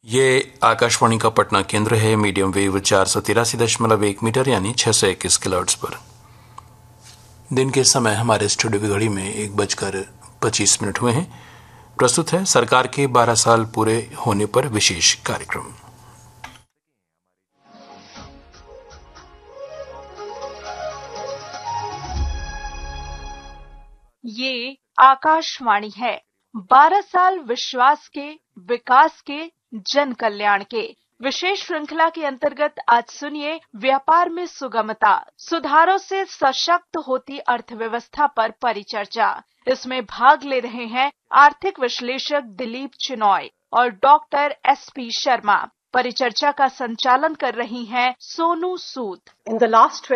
ये आकाशवाणी का पटना केंद्र है। मीडियम वेव 483.1 मीटर यानी 621 किलोहर्ट्ज पर। दिन के समय हमारे स्टूडियो की घड़ी में 1:25 हुए हैं। प्रस्तुत है सरकार के 12 साल पूरे होने पर विशेष कार्यक्रम। ये आकाशवाणी है। 12 साल विश्वास के, विकास के, जन कल्याण के। विशेष श्रृंखला के अंतर्गत आज सुनिए व्यापार में सुगमता, सुधारों से सशक्त होती अर्थव्यवस्था पर परिचर्चा। इसमें भाग ले रहे हैं आर्थिक विश्लेषक दिलीप चिनॉय और डॉक्टर SP शर्मा। परिचर्चा का संचालन कर रही हैं Sonu Sood. In the last